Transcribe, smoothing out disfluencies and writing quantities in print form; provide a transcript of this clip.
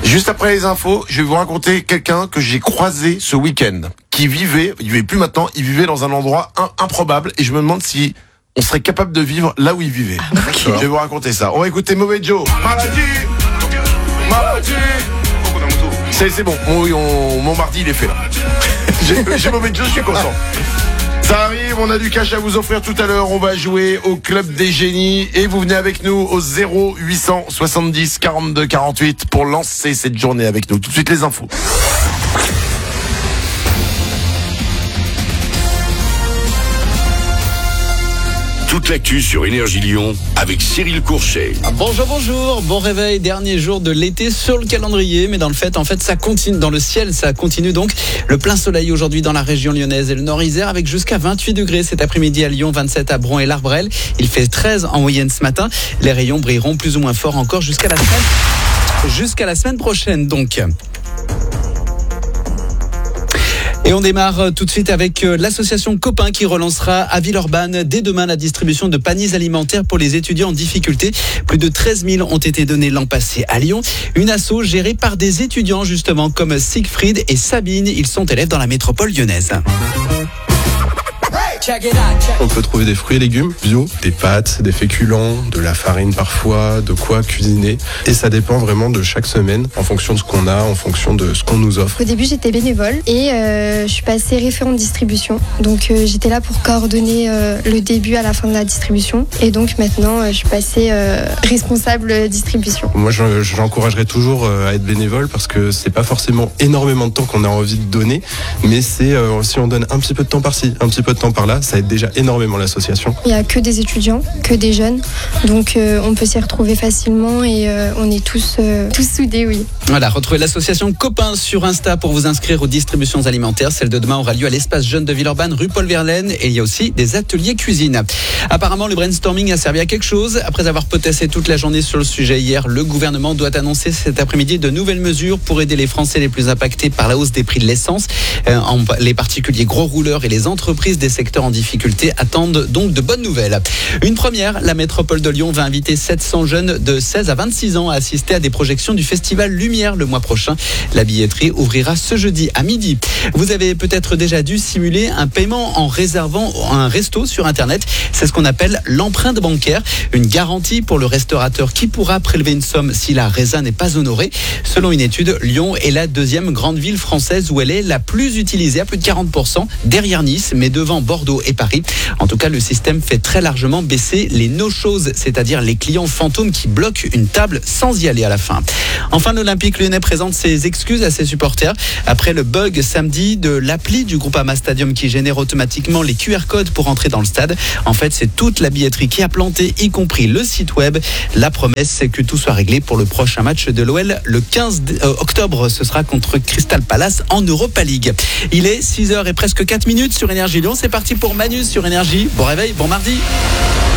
Juste après les infos, je vais vous raconter quelqu'un que j'ai croisé ce week-end, il vivait plus maintenant, il vivait dans un endroit improbable, et je me demande si on serait capable de vivre là où il vivait. Okay. Je vais vous raconter ça. On va écouter Mauvais Joe. Maladie. C'est bon, mon mardi il est fait là. J'ai Mauvais Joe, je suis content. Ça arrive, on a du cash à vous offrir tout à l'heure. On va jouer au Club des Génies et vous venez avec nous au 0800 70 42 48 pour lancer cette journée avec nous. Tout de suite les infos. Toute l'actu sur Énergie Lyon avec Cyril Courchet. Bonjour, bon réveil, dernier jour de l'été sur le calendrier, mais dans le fait, ça continue, dans le ciel, ça continue donc. Le plein soleil aujourd'hui dans la région lyonnaise et le Nord-Isère avec jusqu'à 28 degrés cet après-midi à Lyon, 27 à Bron et l'Arbrel. Il fait 13 en moyenne ce matin. Les rayons brilleront plus ou moins fort encore jusqu'à la semaine prochaine donc. Et on démarre tout de suite avec l'association Copain qui relancera à Villeurbanne dès demain la distribution de paniers alimentaires pour les étudiants en difficulté. Plus de 13 000 ont été donnés l'an passé à Lyon. Une asso gérée par des étudiants justement comme Siegfried et Sabine. Ils sont élèves dans la métropole lyonnaise. On peut trouver des fruits et légumes bio, des pâtes, des féculents, de la farine parfois, de quoi cuisiner. Et ça dépend vraiment de chaque semaine, en fonction de ce qu'on a, en fonction de ce qu'on nous offre. Au début, j'étais bénévole et je suis passée référente distribution. Donc j'étais là pour coordonner le début à la fin de la distribution. Et donc maintenant, je suis passée responsable distribution. Moi, j'encouragerais toujours à être bénévole parce que c'est pas forcément énormément de temps qu'on a envie de donner, mais c'est si on donne un petit peu de temps par-ci, un petit peu de temps par-là, ça aide déjà énormément l'association. Il n'y a que des étudiants, que des jeunes, donc on peut s'y retrouver facilement et on est tous soudés, oui. Voilà, retrouvez l'association Copain sur Insta pour vous inscrire aux distributions alimentaires. Celle de demain aura lieu à l'espace jeune de Villeurbanne, rue Paul Verlaine, et il y a aussi des ateliers cuisine. Apparemment, le brainstorming a servi à quelque chose. Après avoir potassé toute la journée sur le sujet hier, le gouvernement doit annoncer cet après-midi de nouvelles mesures pour aider les Français les plus impactés par la hausse des prix de l'essence. Les particuliers gros rouleurs et les entreprises des secteurs en difficulté attendent donc de bonnes nouvelles. Une première, la métropole de Lyon va inviter 700 jeunes de 16 à 26 ans à assister à des projections du festival Lumière le mois prochain. La billetterie ouvrira ce jeudi à midi. Vous avez peut-être déjà dû simuler un paiement en réservant un resto sur Internet. C'est ce qu'on appelle l'empreinte bancaire, une garantie pour le restaurateur qui pourra prélever une somme si la résa n'est pas honorée. Selon une étude, Lyon est la deuxième grande ville française où elle est la plus utilisée à plus de 40%, derrière Nice, mais devant Bordeaux et Paris. En tout cas, le système fait très largement baisser les no-shows, c'est-à-dire les clients fantômes qui bloquent une table sans y aller à la fin. Enfin, l'Olympique lyonnais présente ses excuses à ses supporters après le bug samedi de l'appli du Groupama Stadium qui génère automatiquement les QR codes pour entrer dans le stade. En fait, c'est toute la billetterie qui a planté, y compris le site web. La promesse, c'est que tout soit réglé pour le prochain match de l'OL le 15 octobre. Ce sera contre Crystal Palace en Europa League. Il est 6h et presque 4 minutes sur Énergie Lyon. C'est parti pour Manu sur Énergie. Bon réveil, bon mardi.